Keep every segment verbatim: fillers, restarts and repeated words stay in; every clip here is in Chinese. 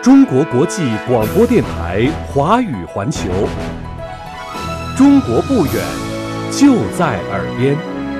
中国国际广播电台华语环球，中国不远，就在耳边。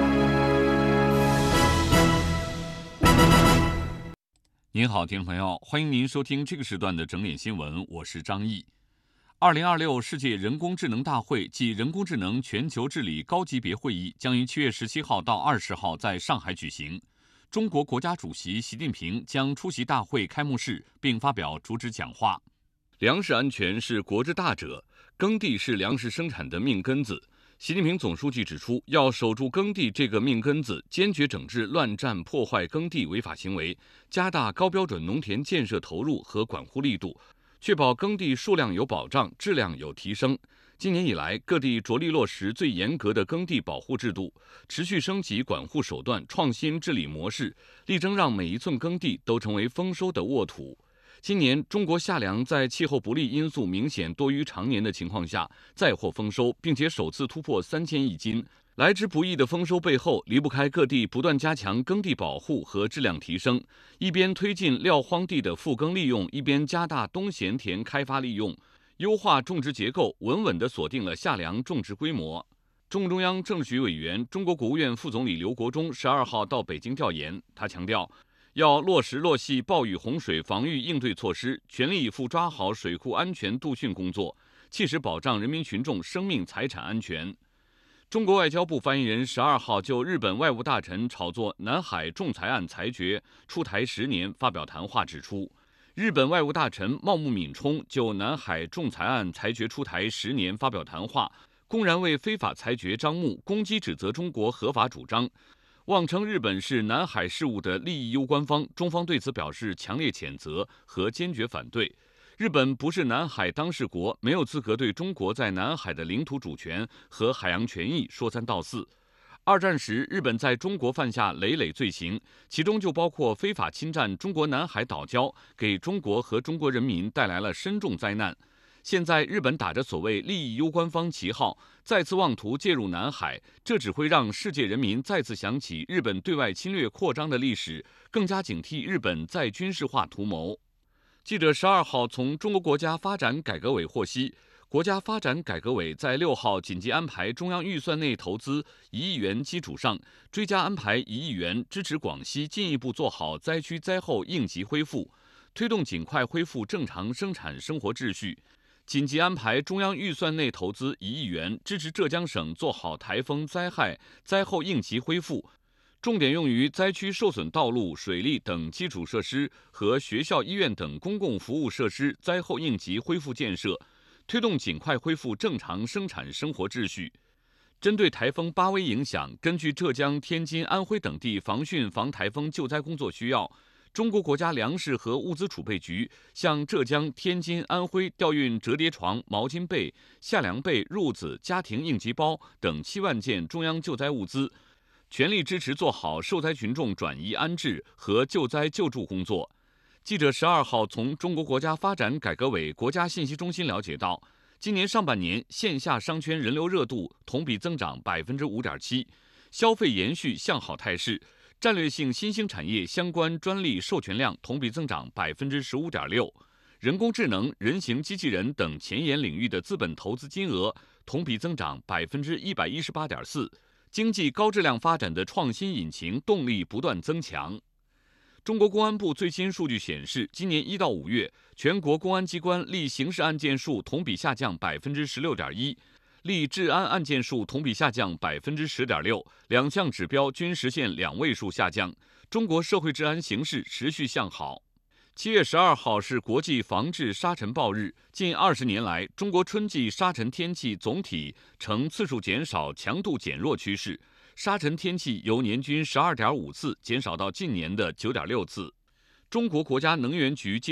您好，听众朋友，欢迎您收听这个时段的整点新闻，我是张毅。二零二六世界人工智能大会暨人工智能全球治理高级别会议将于七月十七号到二十号在上海举行。中国国家主席习近平将出席大会开幕式并发表主旨讲话。粮食安全是国之大者，耕地是粮食生产的命根子。习近平总书记指出，要守住耕地这个命根子，坚决整治乱占破坏耕地违法行为，加大高标准农田建设投入和管护力度，确保耕地数量有保障，质量有提升。今年以来，各地着力落实最严格的耕地保护制度，持续升级管护手段，创新治理模式，力争让每一寸耕地都成为丰收的沃土。今年中国夏粮在气候不利因素明显多于常年的情况下再获丰收，并且首次突破三千亿斤。来之不易的丰收背后，离不开各地不断加强耕地保护和质量提升，一边推进撂荒地的复耕利用，一边加大冬闲田开发利用，优化种植结构，稳稳地锁定了夏粮种植规模。中共中央政治局委员、中国国务院副总理刘国中十二号到北京调研，他强调，要落实落细暴雨洪水防御应对措施，全力以赴抓好水库安全度汛工作，切实保障人民群众生命财产安全。中国外交部发言人十二号就日本外务大臣炒作南海仲裁案裁决出台十年发表谈话，指出，日本外务大臣茂木敏充就南海仲裁案裁决出台十年发表谈话，公然为非法裁决张目，攻击指责中国合法主张，妄称日本是南海事务的利益攸关方，中方对此表示强烈谴责和坚决反对。日本不是南海当事国，没有资格对中国在南海的领土主权和海洋权益说三道四。二战时，日本在中国犯下累累罪行，其中就包括非法侵占中国南海岛礁，给中国和中国人民带来了深重灾难。现在日本打着所谓利益攸关方旗号，再次妄图介入南海，这只会让世界人民再次想起日本对外侵略扩张的历史，更加警惕日本再军事化图谋。记者十二号从中国国家发展改革委获悉，国家发展改革委在六号紧急安排中央预算内投资一亿元基础上，追加安排一亿元，支持广西进一步做好灾区灾后应急恢复，推动尽快恢复正常生产生活秩序。紧急安排中央预算内投资一亿元，支持浙江省做好台风灾害灾后应急恢复，重点用于灾区受损道路、水利等基础设施和学校、医院等公共服务设施灾后应急恢复建设，推动尽快恢复正常生产生活秩序。针对台风巴威影响，根据浙江、天津、安徽等地防汛防台风救灾工作需要，中国国家粮食和物资储备局向浙江、天津、安徽调运折叠床、毛巾被、夏粮被、褥子、家庭应急包等七万件中央救灾物资，全力支持做好受灾群众转移安置和救灾救助工作。记者十二号从中国国家发展改革委国家信息中心了解到，今年上半年线下商圈人流热度同比增长百分之五点七，消费延续向好态势。战略性新兴产业相关专利授权量同比增长百分之十五点六，人工智能、人形机器人等前沿领域的资本投资金额同比增长百分之一百一十八点四。经济高质量发展的创新引擎动力不断增强。中国公安部最新数据显示，今年一到五月，全国公安机关立刑事案件数同比下降百分之十六点一，立治安案件数同比下降百分之十点六，两项指标均实现两位数下降。中国社会治安形势持续向好。七月十二号是国际防治沙尘暴日。近二十年来，中国春季沙尘天气总体呈次数减少、强度减弱趋势，沙尘天气由年均十二点五次减少到近年的九点六次。中国国家能源局近